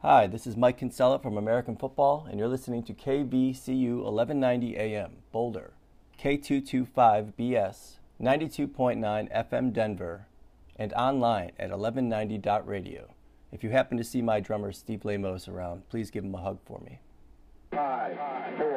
Hi, this is Mike Kinsella from American Football, and you're listening to KBCU 1190 AM, Boulder, K225BS, 92.9 FM Denver, and online at 1190.radio. If you happen to see my drummer Steve Lamos around, please give him a hug for me. 5, 4,